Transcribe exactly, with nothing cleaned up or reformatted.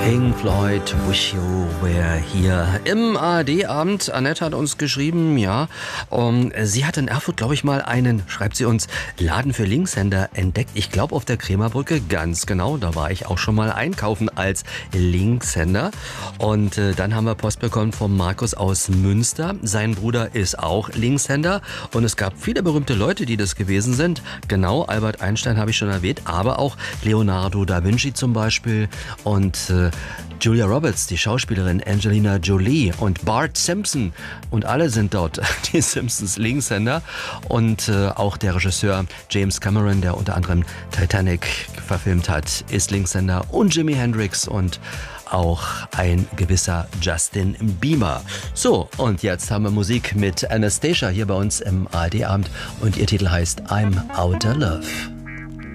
Pink Floyd, Wish You Were Here. Im A R D-Abend, Annette hat uns geschrieben, ja, um, sie hat in Erfurt, glaube ich, mal einen, schreibt sie uns, Laden für Linkshänder entdeckt. Ich glaube auf der Krämerbrücke, ganz genau, da war ich auch schon mal einkaufen als Linkshänder. Und äh, dann haben wir Post bekommen von Markus aus Münster. Sein Bruder ist auch Linkshänder und es gab viele berühmte Leute, die das gewesen sind. Genau, Albert Einstein habe ich schon erwähnt, aber auch Leonardo da Vinci zum Beispiel und äh, Julia Roberts, die Schauspielerin Angelina Jolie und Bart Simpson und alle sind dort, die Simpsons Linkshänder und äh, auch der Regisseur James Cameron, der unter anderem Titanic verfilmt hat, ist Linkshänder und Jimi Hendrix und auch ein gewisser Justin Bieber. So, und jetzt haben wir Musik mit Anastasia hier bei uns im A R D-Abend und ihr Titel heißt I'm Outta Love.